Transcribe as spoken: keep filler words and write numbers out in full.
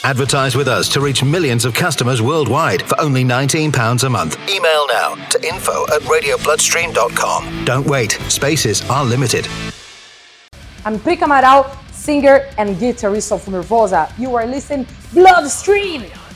Advertise with us to reach millions of customers worldwide for only nineteen pounds a month. Email now to info at radio bloodstream dot com. Don't wait. Spaces are limited. I'm Prica Amaral, singer and guitarist of Nervosa. You are listening Bloodstream!